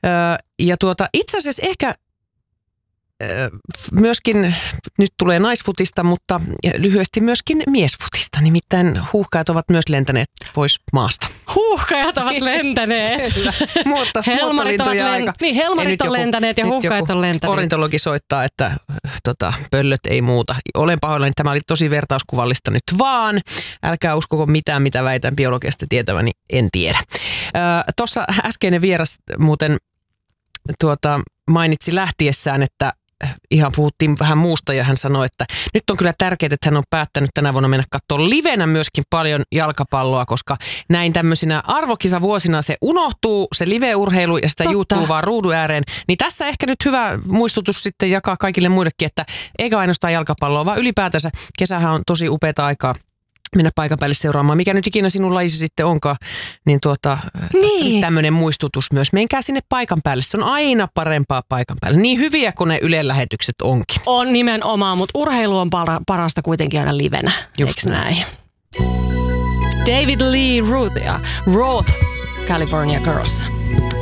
Ja itse asiassa ehkä myöskin, nyt tulee naisfutista, mutta lyhyesti myöskin miesfutista. Nimittäin huuhkajat ovat myös lentäneet pois maasta. Huuhkajat ovat lentäneet. Kyllä, helmarit on lentäneet ja huuhkajat on lentäneet. Ornitologi soittaa, että pöllöt ei muuta. Olen pahoillani, tämä oli tosi vertauskuvallista nyt vaan. Älkää uskoko mitään, mitä väitän biologiasta tietäväni, en tiedä. Tuossa äskeinen vieras muuten mainitsi lähtiessään, että ihan puhuttiin vähän muusta ja hän sanoi, että nyt on kyllä tärkeää, että hän on päättänyt tänä vuonna mennä katsoa livenä myöskin paljon jalkapalloa, koska näin tämmöisinä arvokisavuosina se unohtuu, se live-urheilu ja sitä juuttuu vaan ruudun ääreen. Niin tässä ehkä nyt hyvä muistutus sitten jakaa kaikille muillekin, että eikä ainoastaan jalkapalloa, vaan ylipäätänsä kesähän on tosi upeata aikaa mennä paikan päälle seuraamaan, mikä nyt ikinä sinun lajisi sitten onkaan, niin niin. Tämmöinen muistutus myös. Menkää sinne paikan päälle, se on aina parempaa paikan päälle. Niin hyviä kuin ne Yle-lähetykset onkin. On nimenomaan, mutta urheilu on parasta kuitenkin aina livenä, eikö näin? David Lee Roth, California Girls.